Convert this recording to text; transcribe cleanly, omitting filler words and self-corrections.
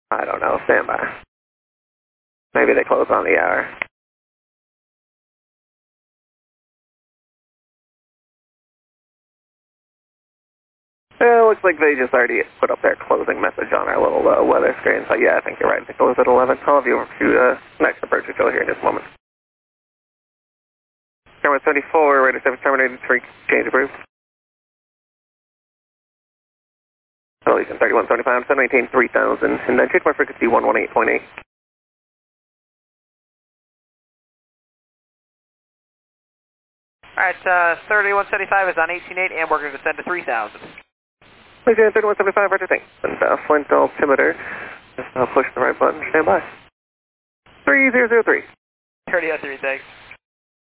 I don't know, stand by. Maybe they close on the hour. Looks like they just already put up their closing message on our little weather screen, so yeah, I think you're right. They close at 11. I'll have you over to next approach control here in just a moment. Camera 74, radar service terminated, change approved. Elevation 3175, 719, 3000, and then change my frequency 118.8. Alright, 3175 is on 18.8 and we're going to descend to 3000. Listen, 3175, roger, thanks. And Flint altimeter, just push the right button, stand by. 3003. 3003, thanks.